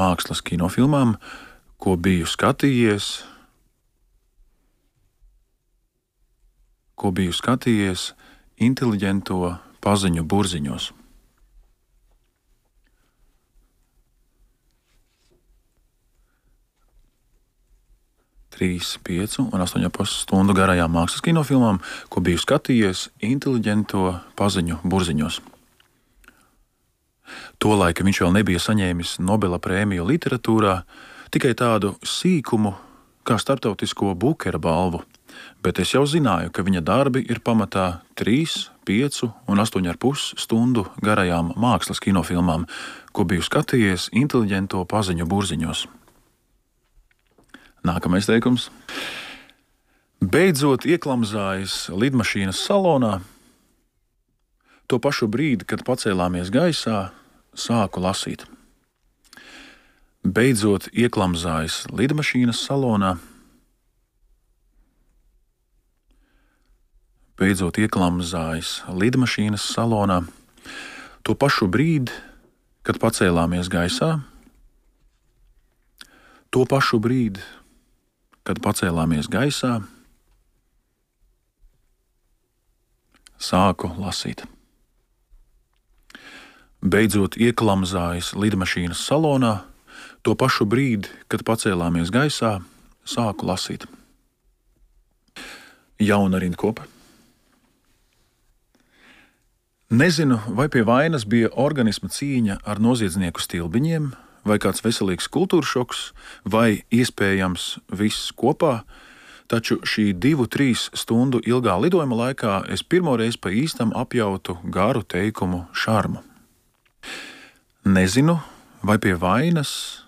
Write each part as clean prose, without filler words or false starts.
mākslas kinofilmām, ko biju skatījies inteliģento paziņu burziņos. 3, 5 un 8,5 stundu garajām mākslas kinofilmām, ko biju skatījies inteliģento paziņu burziņos. Tolaik viņš vēl nebija saņēmis Nobela prēmiju literatūrā, tikai tādu sīkumu kā starptautisko Bukera balvu, bet es jau zināju, ka viņa darbi ir pamatā 3, 5 un 8,5 stundu garajām mākslas kinofilmām, ko biju skatījies inteliģento paziņu burziņos. Nākamais teikums. Beidzot ieklamzājis lidmašīnas salonā, to pašu brīdi, kad pacēlāmies gaisā, sāku lasīt. Beidzot ieklamzājis lidmašīnas salonā, to pašu brīdi, kad pacēlāmies gaisā, sāku lasīt. Beidzot ieklamzājis lidmašīnas salonā, to pašu brīdi, kad pacēlāmies gaisā, sāku lasīt. Jauna rindkopa. Nezinu, vai pie vainas bija organisma cīņa ar noziedznieku stilbiņiem, vai kāds veselīgs kultūras šoks, vai iespējams viss kopā, taču šī 2-3 stundu ilgā lidojuma laikā es pirmoreiz pa īstam apjautu garu teikumu šarmu. Nezinu, vai pie vainas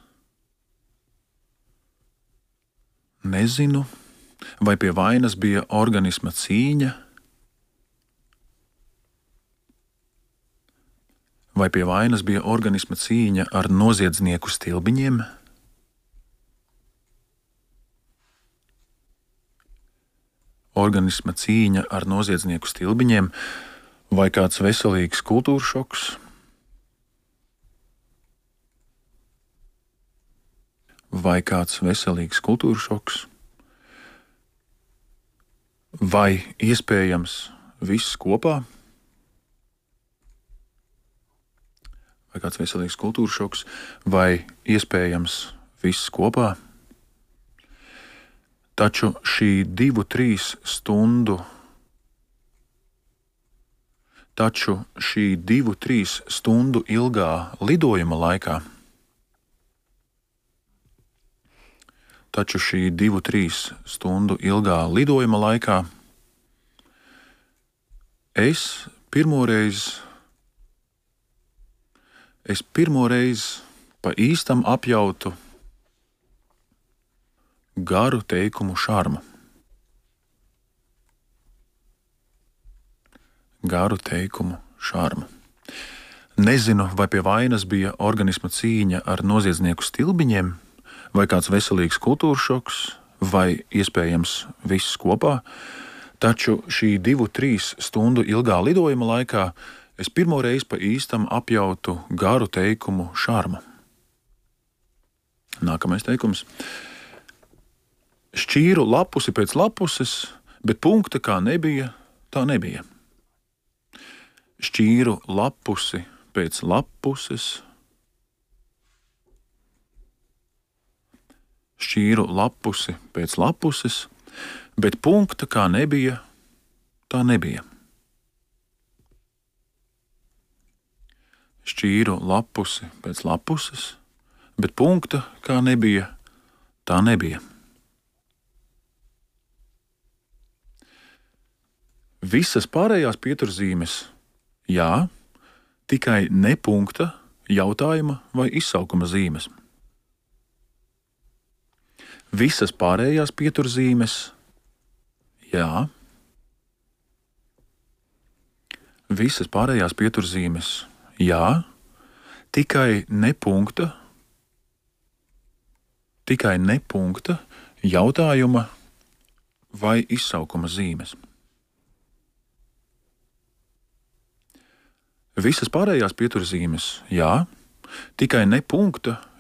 bija organisma cīņa, ar noziedznieku stilbiņiem, vai kāds veselīgs kultūras šoks, vai iespējams viss kopā, taču šī 2-3 stundu ilgā lidojuma laikā, es pirmoreiz pa īstam apjautu garu teikumu šarmu. Nezinu, vai pie vainas bija organisma cīņa ar noziedznieku stilbiņiem, vai kāds veselīgs kultūras šoks, vai iespējams viss kopā, taču šī 2-3 stundu ilgā lidojuma laikā es pirmoreiz pa īstam apjautu garu teikumu šarmu. Nākamais teikums. Šķīru lapusi pēc lapuses, bet punkta kā nebija, tā nebija. Šķīru lapusi pēc lapuses, bet punkta kā nebija, tā nebija. Šķīru lapusi pēc lapuses, bet punkta kā nebija, tā nebija. Visas pārējās pieturzīmes jā, tikai ne punkta, jautājuma vai izsaukuma zīmes. Visas pārējās pieturzīmes jā, tikai ne punkta, jautājuma vai izsaukuma zīmes. Visas pārējās pieturzīmes jā, tikai ne punkta,